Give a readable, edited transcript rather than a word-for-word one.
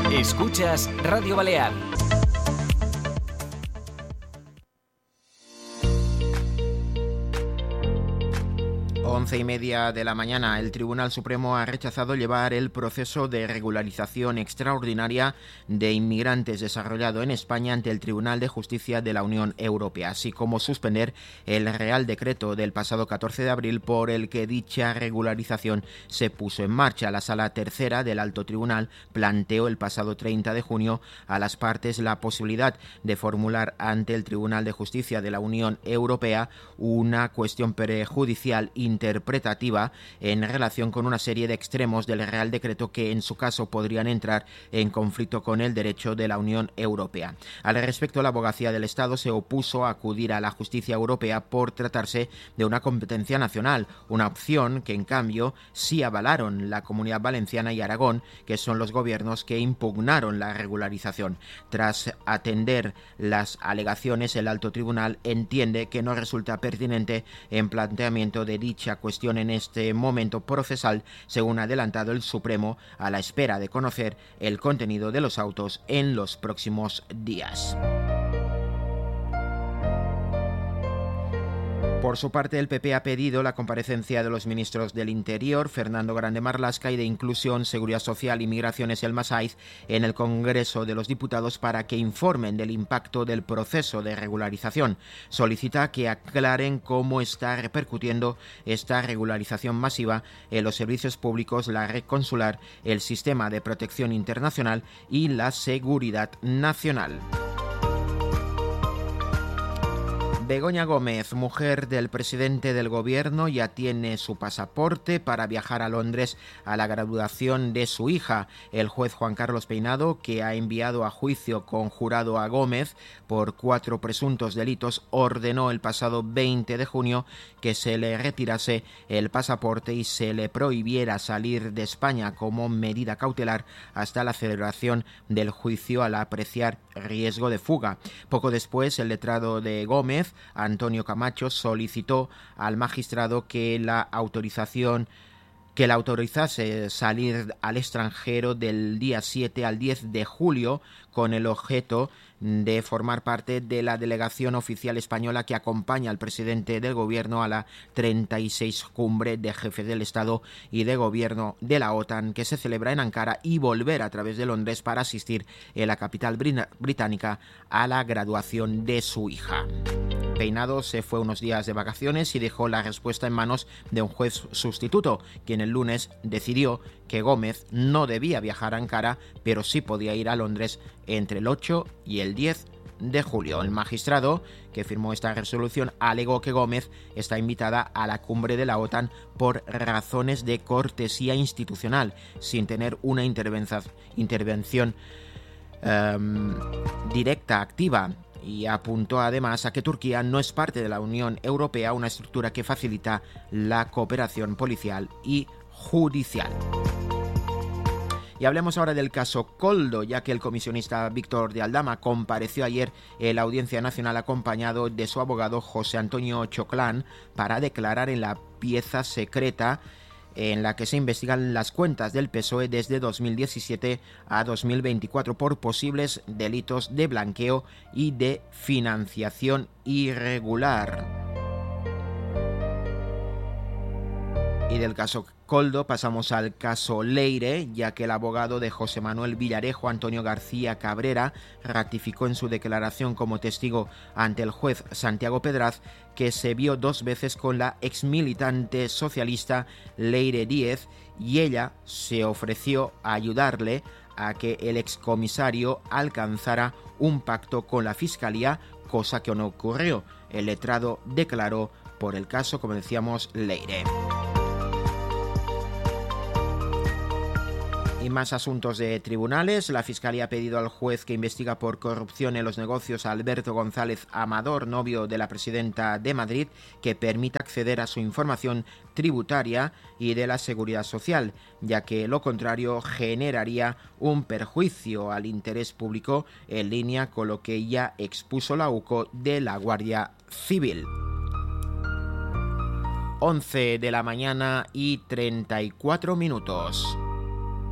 Escuchas Radio Balear. 11:30 de la mañana, el Tribunal Supremo ha rechazado llevar el proceso de regularización extraordinaria de inmigrantes desarrollado en España ante el Tribunal de Justicia de la Unión Europea, así como suspender el Real Decreto del pasado 14 de abril por el que dicha regularización se puso en marcha. La Sala Tercera del Alto Tribunal planteó el pasado 30 de junio a las partes la posibilidad de formular ante el Tribunal de Justicia de la Unión Europea una cuestión prejudicial interpretativa en relación con una serie de extremos del Real Decreto que en su caso podrían entrar en conflicto con el derecho de la Unión Europea. Al respecto, la Abogacía del Estado se opuso a acudir a la justicia europea por tratarse de una competencia nacional, una opción que en cambio sí avalaron la Comunidad Valenciana y Aragón, que son los gobiernos que impugnaron la regularización. Tras atender las alegaciones, el Alto Tribunal entiende que no resulta pertinente en planteamiento de dicha cuestión en este momento procesal, según ha adelantado el Supremo, a la espera de conocer el contenido de los autos en los próximos días. Por su parte, el PP ha pedido la comparecencia de los ministros del Interior, Fernando Grande Marlaska, y de Inclusión, Seguridad Social y Migraciones, Elma Saiz, en el Congreso de los Diputados para que informen del impacto del proceso de regularización. Solicita que aclaren cómo está repercutiendo esta regularización masiva en los servicios públicos, la red consular, el sistema de protección internacional y la seguridad nacional. Begoña Gómez, mujer del presidente del gobierno, ya tiene su pasaporte para viajar a Londres a la graduación de su hija. El juez Juan Carlos Peinado, que ha enviado a juicio conjurado a Gómez por 4 presuntos delitos, ordenó el pasado 20 de junio que se le retirase el pasaporte y se le prohibiera salir de España como medida cautelar hasta la celebración del juicio al apreciar riesgo de fuga. Poco después, el letrado de Gómez, Antonio Camacho, solicitó al magistrado que la autorizase salir al extranjero del día 7 al 10 de julio con el objeto de formar parte de la delegación oficial española que acompaña al presidente del gobierno a la 36 cumbre de jefes del Estado y de gobierno de la OTAN que se celebra en Ankara, y volver a través de Londres para asistir en la capital británica a la graduación de su hija. Peinado se fue unos días de vacaciones y dejó la respuesta en manos de un juez sustituto, quien el lunes decidió que Gómez no debía viajar a Ankara, pero sí podía ir a Londres entre el 8 y el 10 de julio. El magistrado que firmó esta resolución alegó que Gómez está invitada a la cumbre de la OTAN por razones de cortesía institucional, sin tener una intervención directa, activa. Y apuntó además a que Turquía no es parte de la Unión Europea, una estructura que facilita la cooperación policial y judicial. Y hablemos ahora del caso Koldo, ya que el comisionista Víctor de Aldama compareció ayer en la Audiencia Nacional acompañado de su abogado José Antonio Choclán para declarar en la pieza secreta en la que se investigan las cuentas del PSOE desde 2017 a 2024 por posibles delitos de blanqueo y de financiación irregular. Y del caso Koldo pasamos al caso Leire, ya que el abogado de José Manuel Villarejo, Antonio García Cabrera, ratificó en su declaración como testigo ante el juez Santiago Pedraz que se vio 2 veces con la exmilitante socialista Leire Díez y ella se ofreció a ayudarle a que el excomisario alcanzara un pacto con la Fiscalía, cosa que no ocurrió. El letrado declaró por el caso, como decíamos, Leire. Y más asuntos de tribunales. La Fiscalía ha pedido al juez que investiga por corrupción en los negocios a Alberto González Amador, novio de la presidenta de Madrid, que permita acceder a su información tributaria y de la seguridad social, ya que lo contrario generaría un perjuicio al interés público, en línea con lo que ya expuso la UCO de la Guardia Civil. 11 de la mañana y 34 minutos.